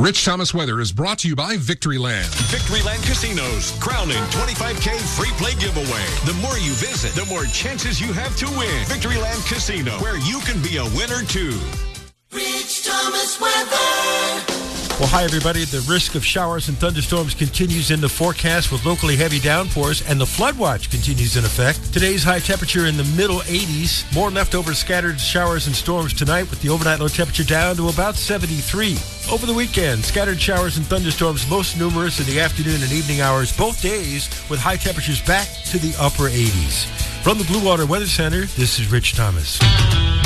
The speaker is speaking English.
Rich Thomas weather is brought to you by Victoryland. Victoryland Casinos, crowning 25K free play giveaway. The more you visit, the more chances you have to win. Victoryland Casino, where you can be a winner too. Rich Thomas weather. Well, hi, everybody. The risk of showers and thunderstorms continues in the forecast with locally heavy downpours, and the flood watch continues in effect. Today's high temperature in the middle 80s. More leftover scattered showers and storms tonight with the overnight low temperature down to about 73. Over the weekend, scattered showers and thunderstorms most numerous in the afternoon and evening hours, both days, with high temperatures back to the upper 80s. From the Blue Water Weather Center, this is Rich Thomas.